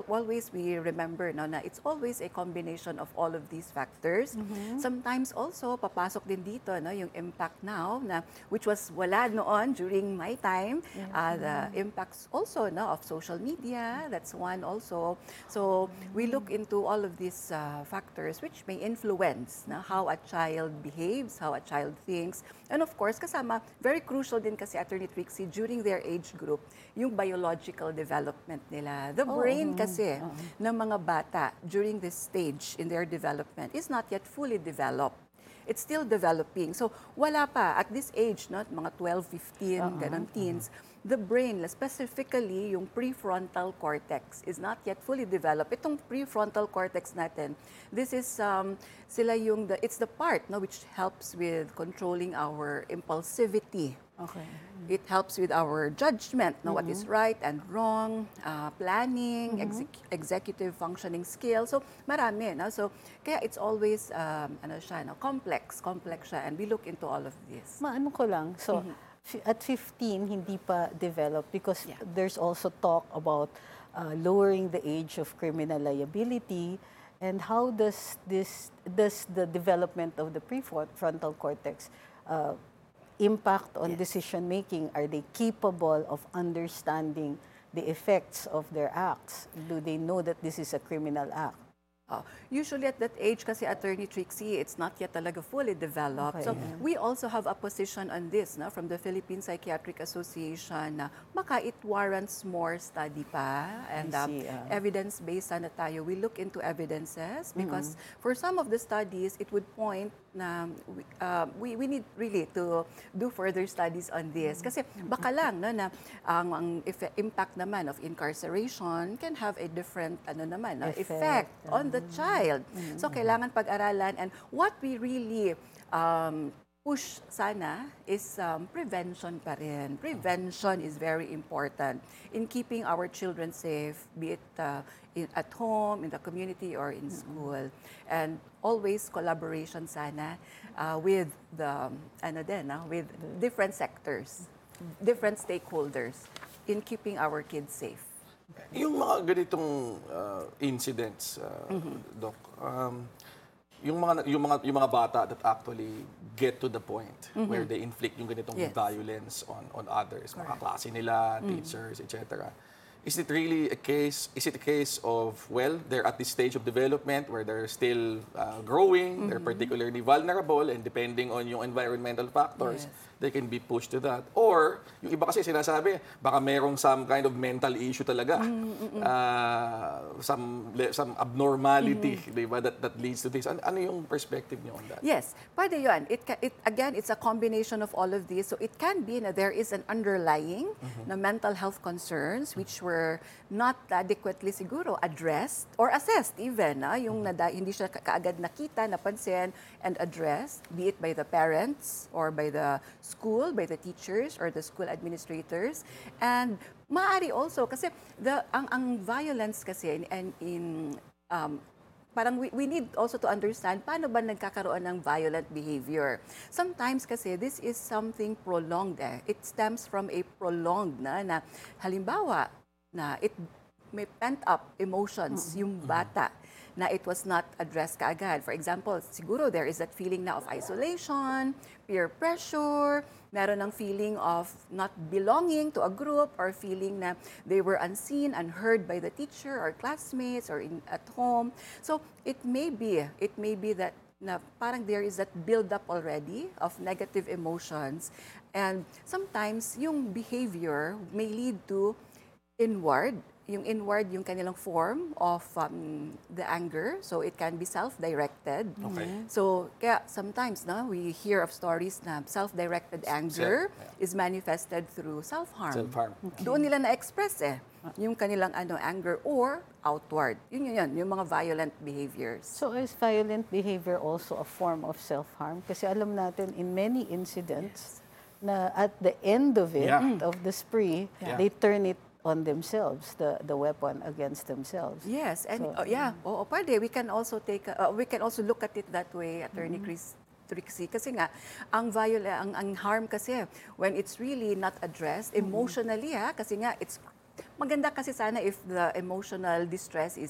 always we remember no, na it's always a combination of all of these factors. Sometimes also, papasok din dito no, yung impact now, na, which was wala noon during my time. The impacts also no, of social media, that's one also. So we look into all of these factors which may influence na, how a child behaves, how a child thinks. And of course, kasama, very crucial din kasi, Attorney Trixie, during their age group, yung biological development nila. The brain kasi ng mga bata during this stage in their development is not yet fully developed. It's still developing. So wala pa at this age, no, mga 12, 15, ganun, teens, the brain, specifically yung prefrontal cortex, is not yet fully developed. Itong prefrontal cortex natin, this is it's the part no, which helps with controlling our impulsivity. Okay. It helps with our judgment, no, what is right and wrong, planning, executive functioning skills. So marami, no? So kaya it's always complex siya, and we look into all of this. Maano ko lang, so at 15 hindi pa developed because there's also talk about lowering the age of criminal liability. And how does the development of the prefrontal cortex impact on decision making? Are they capable of understanding the effects of their acts? Do they know that this is a criminal act? Usually at that age kasi, Attorney Trixie, it's not yet talaga fully developed. So we also have a position on this no, from the Philippine Psychiatric Association na baka it warrants more study pa, and evidence-based na tayo. We look into evidences because for some of the studies, it would point na we need really to do further studies on this. Kasi baka lang no, na ang impact naman of incarceration can have a different effect on the child. So kailangan pag-aralan, and what we really push sana is prevention pa rin. Prevention is very important in keeping our children safe, be it at home, in the community, or in school. And always collaboration sana with the with different sectors, different stakeholders in keeping our kids safe. Yung mga ganitong incidents, Doc, yung mga bata that actually get to the point where they inflict yung ganitong violence on others, mga klase nila, teachers, etc. Is it really a case? Is it a case of, well, they're at this stage of development where they're still growing, they're particularly vulnerable, and depending on yung environmental factors, they can be pushed to that. Or, yung iba kasi sinasabi, baka merong some kind of mental issue talaga. Some abnormality, di ba, that leads to this. Ano yung perspective niyo on that? Yes, pwede yun. Again, it's a combination of all of these. So it can be na there is an underlying na mental health concerns which were not adequately siguro addressed or assessed even. Yung hindi siya kaagad nakita, napansin, and addressed, be it by the parents or by the school, by the teachers or the school administrators. And maaari also kasi ang violence kasi parang we need also to understand paano ba nagkakaroon ng violent behavior. Sometimes kasi this is something prolonged. It stems from a prolonged na halimbawa na it may pent up emotions yung bata na it was not addressed kaagad. For example, siguro there is that feeling na of isolation, peer pressure, meron ng feeling of not belonging to a group, or feeling na they were unseen, unheard by the teacher or classmates or at home. So it may be that na parang there is that build-up already of negative emotions, and sometimes yung behavior may lead to inward yung kanilang form of the anger. So it can be self-directed. Okay. So kaya sometimes we hear of stories na self-directed anger is manifested through self-harm. Self-harm. Doon nila na-express yung kanilang anger, or outward. Yun, yung mga violent behaviors. So is violent behavior also a form of self-harm? Kasi alam natin in many incidents na at the end of it, of the spree, they turn it on themselves, the weapon against themselves. Yes, and pwede. We can also look at it that way, Attorney Trixie, kasi nga ang harm kasi when it's really not addressed emotionally, kasi nga it's maganda kasi sana if the emotional distress is